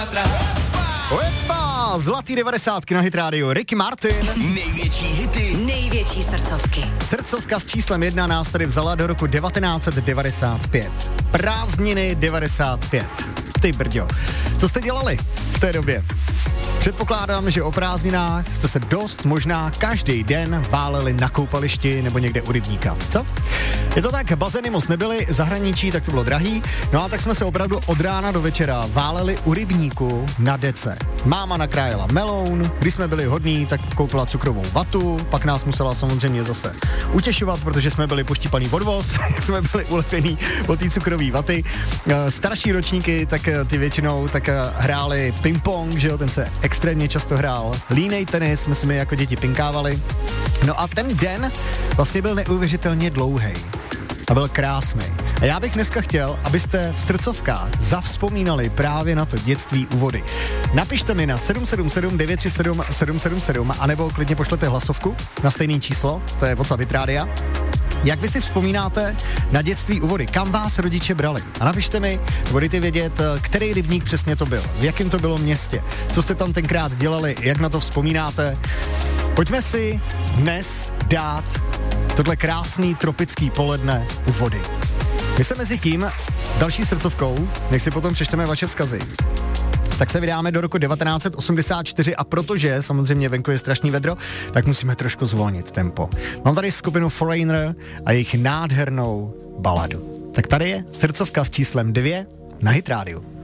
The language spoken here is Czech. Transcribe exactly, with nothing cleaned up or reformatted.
Ojepa, zlatý devadesátky na Hit Radio, Ricky Martin. Největší hity, největší srdcovky. Srdcovka s číslem jedna nás tady vzala do roku devatenáct set devadesát pět. Prázdniny devadesát pět. Ty brďo, co jste dělali v té době? Předpokládám, že o prázdninách jste se dost možná každý den váleli na koupališti nebo někde u rybníka. Co? Je to tak, bazény moc nebyly, zahraničí, tak to bylo drahý, no a tak jsme se opravdu od rána do večera váleli u rybníku na dece. Máma nakrájela meloun, když jsme byli hodní, tak koupila cukrovou vatu, pak nás musela samozřejmě zase utěšovat, protože jsme byli poštípaný odvoz, jsme byli ulepený od té cukrové vaty. Starší ročníky, tak ty většinou tak hráli ping-pong, že jo, ten se extrémně často hrál. Línej tenis, my jsme jako děti pinkávali. No a ten den vlastně byl neuvěřitelně dlouhý. A byl krásný. A já bych dneska chtěl, abyste v srdcovkách zavzpomínali právě na to dětství u vody. Napište mi na sedm sedm sedm devět tři sedm sedm sedm sedm anebo klidně pošlete hlasovku na stejné číslo, to je WhatsApp Hit Rádia. Jak vy si vzpomínáte na dětství u vody? Kam vás rodiče brali? A napište mi, budete vědět, který rybník přesně to byl, v jakém to bylo městě, co jste tam tenkrát dělali, jak na to vzpomínáte. Pojďme si dnes dát tohle krásný tropický poledne u vody. My se mezi tím s další srdcovkou, než si potom přečteme vaše vzkazy, tak se vydáme do roku devatenáct set osmdesát čtyři a protože samozřejmě venku je strašný vedro, tak musíme trošku zvolnit tempo. Mám tady skupinu Foreigner a jejich nádhernou baladu. Tak tady je srdcovka s číslem dvě na Hit Rádiu.